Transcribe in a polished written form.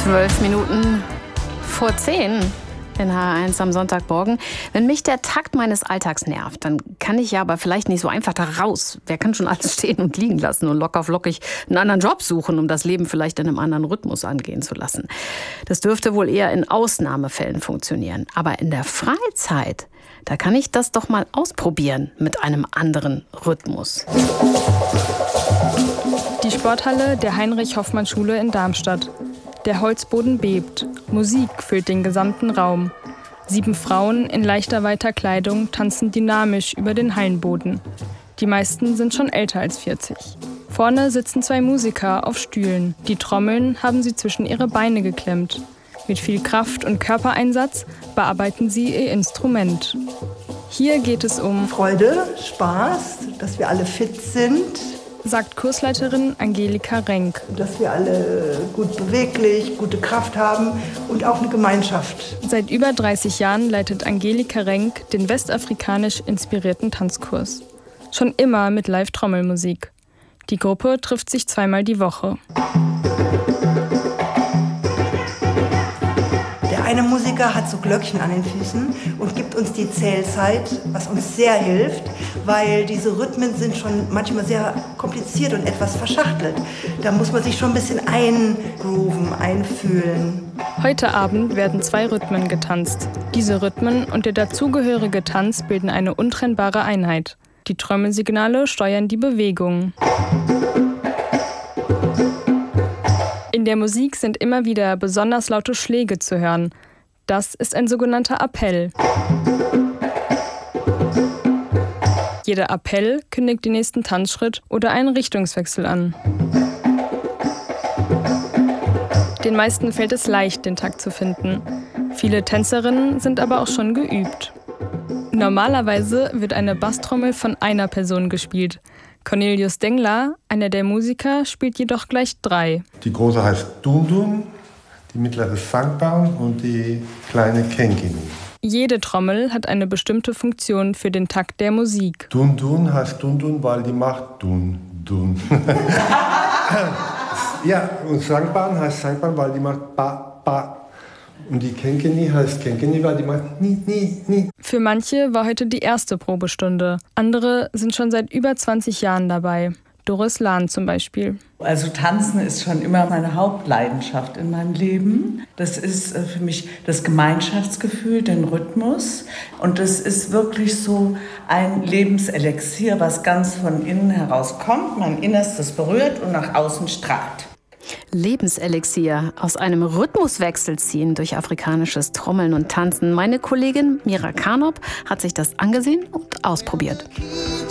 12:12 in H1 am Sonntagmorgen. Wenn mich der Takt meines Alltags nervt, dann kann ich ja aber vielleicht nicht so einfach da raus. Wer kann schon alles stehen und liegen lassen und locker flockig einen anderen Job suchen, um das Leben vielleicht in einem anderen Rhythmus angehen zu lassen? Das dürfte wohl eher in Ausnahmefällen funktionieren. Aber in der Freizeit, da kann ich das doch mal ausprobieren mit einem anderen Rhythmus. Die Sporthalle der Heinrich-Hoffmann-Schule in Darmstadt. Der Holzboden bebt. Musik füllt den gesamten Raum. 7 Frauen in leichter weiter Kleidung tanzen dynamisch über den Hallenboden. Die meisten sind schon älter als 40. Vorne sitzen 2 Musiker auf Stühlen. Die Trommeln haben sie zwischen ihre Beine geklemmt. Mit viel Kraft und Körpereinsatz bearbeiten sie ihr Instrument. Hier geht es um Freude, Spaß, dass wir alle fit sind. Sagt Kursleiterin Angelika Renk. Dass wir alle gut beweglich, gute Kraft haben und auch eine Gemeinschaft. Seit über 30 Jahren leitet Angelika Renk den westafrikanisch inspirierten Tanzkurs. Schon immer mit Live-Trommelmusik. Die Gruppe trifft sich 2-mal die Woche. Der eine Musiker hat so Glöckchen an den Füßen und gibt uns die Zählzeit, was uns sehr hilft, weil diese Rhythmen sind schon manchmal sehr kompliziert und etwas verschachtelt. Da muss man sich schon ein bisschen eingrooven, einfühlen. Heute Abend werden 2 Rhythmen getanzt. Diese Rhythmen und der dazugehörige Tanz bilden eine untrennbare Einheit. Die Trommelsignale steuern die Bewegung. In der Musik sind immer wieder besonders laute Schläge zu hören. Das ist ein sogenannter Appell. Jeder Appell kündigt den nächsten Tanzschritt oder einen Richtungswechsel an. Den meisten fällt es leicht, den Takt zu finden. Viele Tänzerinnen sind aber auch schon geübt. Normalerweise wird eine Basstrommel von einer Person gespielt. Cornelius Dengler, einer der Musiker, spielt jedoch gleich 3. Die große heißt Dun-Dun, die mittlere Sangpan und die kleine Kenkini. Jede Trommel hat eine bestimmte Funktion für den Takt der Musik. Dun-Dun heißt Dun-Dun, weil die macht Dun-Dun. Ja, und Sangpan heißt Sangpan, weil die macht Ba-Ba. Und die Kenkini heißt Kenkini, weil die macht Ni. Für manche war heute die erste Probestunde. Andere sind schon seit über 20 Jahren dabei. Doris Lahn zum Beispiel. Also Tanzen ist schon immer meine Hauptleidenschaft in meinem Leben. Das ist für mich das Gemeinschaftsgefühl, den Rhythmus. Und das ist wirklich so ein Lebenselixier, was ganz von innen herauskommt, mein Innerstes berührt und nach außen strahlt. Lebenselixier, aus einem Rhythmuswechsel ziehen durch afrikanisches Trommeln und Tanzen. Meine Kollegin Mira Karnop hat sich das angesehen und ausprobiert.